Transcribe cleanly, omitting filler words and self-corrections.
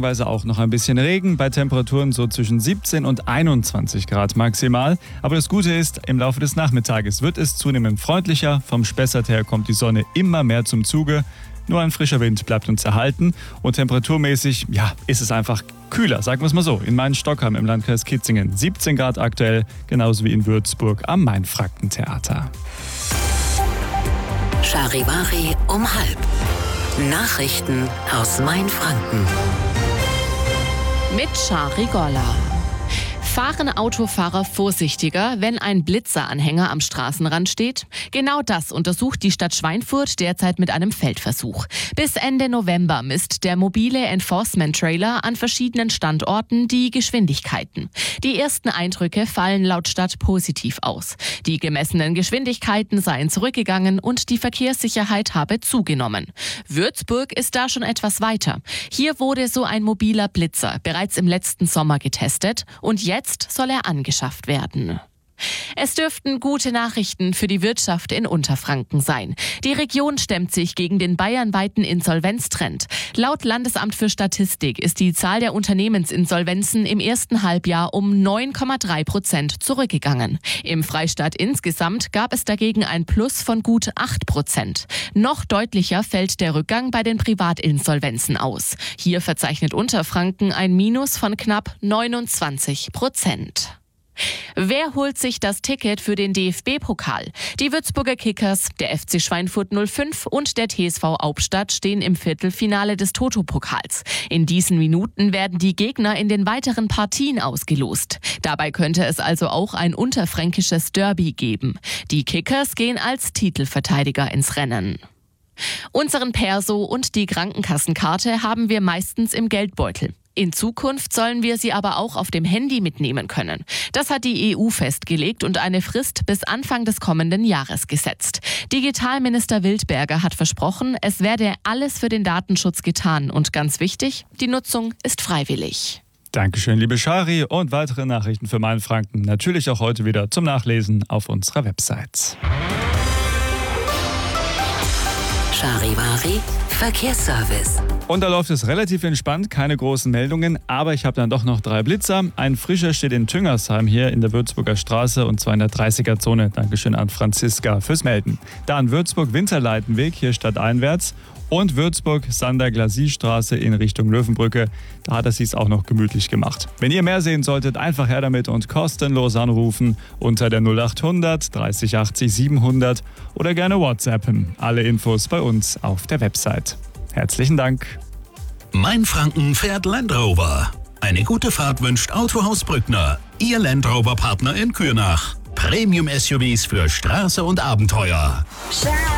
tageweise auch noch ein bisschen Regen, bei Temperaturen so zwischen 17 und 21 Grad maximal. Aber das Gute ist, im Laufe des Nachmittages wird es zunehmend freundlicher. Vom Spessart her kommt die Sonne immer mehr zum Zuge. Nur ein frischer Wind bleibt uns erhalten und temperaturmäßig, ist es einfach kühler, sagen wir es mal so. In Main-Stockheim im Landkreis Kitzingen 17 Grad aktuell, genauso wie in Würzburg am Main-Franken-Theater. Charivari um 12:30. Nachrichten aus Main-Franken. Mit Shari Golla. Fahren Autofahrer vorsichtiger, wenn ein Blitzeranhänger am Straßenrand steht? Genau das untersucht die Stadt Schweinfurt derzeit mit einem Feldversuch. Bis Ende November misst der mobile Enforcement-Trailer an verschiedenen Standorten die Geschwindigkeiten. Die ersten Eindrücke fallen laut Stadt positiv aus. Die gemessenen Geschwindigkeiten seien zurückgegangen und die Verkehrssicherheit habe zugenommen. Würzburg ist da schon etwas weiter. Hier wurde so ein mobiler Blitzer bereits im letzten Sommer getestet und jetzt soll er angeschafft werden. Es dürften gute Nachrichten für die Wirtschaft in Unterfranken sein. Die Region stemmt sich gegen den bayernweiten Insolvenztrend. Laut Landesamt für Statistik ist die Zahl der Unternehmensinsolvenzen im ersten Halbjahr um 9,3% zurückgegangen. Im Freistaat insgesamt gab es dagegen ein Plus von gut 8%. Noch deutlicher fällt der Rückgang bei den Privatinsolvenzen aus. Hier verzeichnet Unterfranken ein Minus von knapp 29%. Wer holt sich das Ticket für den DFB-Pokal? Die Würzburger Kickers, der FC Schweinfurt 05 und der TSV Aubstadt stehen im Viertelfinale des Toto-Pokals. In diesen Minuten werden die Gegner in den weiteren Partien ausgelost. Dabei könnte es also auch ein unterfränkisches Derby geben. Die Kickers gehen als Titelverteidiger ins Rennen. Unseren Perso und die Krankenkassenkarte haben wir meistens im Geldbeutel. In Zukunft sollen wir sie aber auch auf dem Handy mitnehmen können. Das hat die EU festgelegt und eine Frist bis Anfang des kommenden Jahres gesetzt. Digitalminister Wildberger hat versprochen, es werde alles für den Datenschutz getan. Und ganz wichtig, die Nutzung ist freiwillig. Dankeschön, liebe Shari. Und weitere Nachrichten für Main-Franken natürlich auch heute wieder zum Nachlesen auf unserer Website. Charivari Verkehrsservice. Und da läuft es relativ entspannt, keine großen Meldungen, aber ich habe dann doch noch 3 Blitzer. Ein frischer steht in Tüngersheim hier in der Würzburger Straße und zwar in der 30er-Zone. Dankeschön an Franziska fürs Melden. Dann Würzburg-Winterleitenweg, hier stadteinwärts. Und Würzburg-Sander-Glasie-Straße in Richtung Löwenbrücke. Da hat es sich auch noch gemütlich gemacht. Wenn ihr mehr sehen solltet, einfach her damit und kostenlos anrufen unter der 0800 30 80 700 oder gerne WhatsAppen. Alle Infos bei uns auf der Website. Herzlichen Dank. Main-Franken fährt Land Rover. Eine gute Fahrt wünscht Autohaus Brückner. Ihr Land Rover-Partner in Kürnach. Premium-SUVs für Straße und Abenteuer.